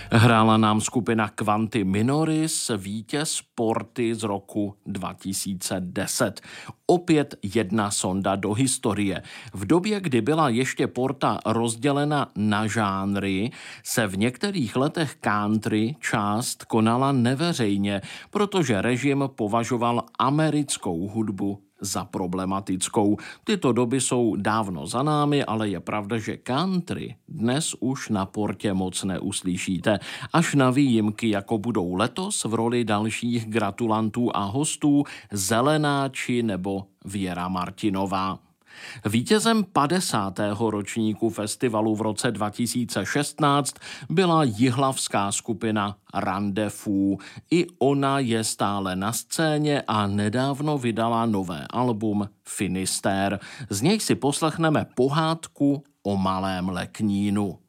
Hrála nám skupina Quanti Minoris, vítěz Porty z roku 2010. Opět jedna sonda do historie. V době, kdy byla ještě Porta rozdělena na žánry, se v některých letech country část konala neveřejně, protože režim považoval americkou hudbu za problematickou. Tyto doby jsou dávno za námi, ale je pravda, že country dnes už na Portě moc neuslyšíte. Až na výjimky, jako budou letos v roli dalších gratulantů a hostů Zelenáči nebo Věra Martinová. Vítězem 50. ročníku festivalu v roce 2016 byla jihlavská skupina Randevous. I ona je stále na scéně a nedávno vydala nové album Finisterre. Z něj si poslechneme pohádku o malém leknínu.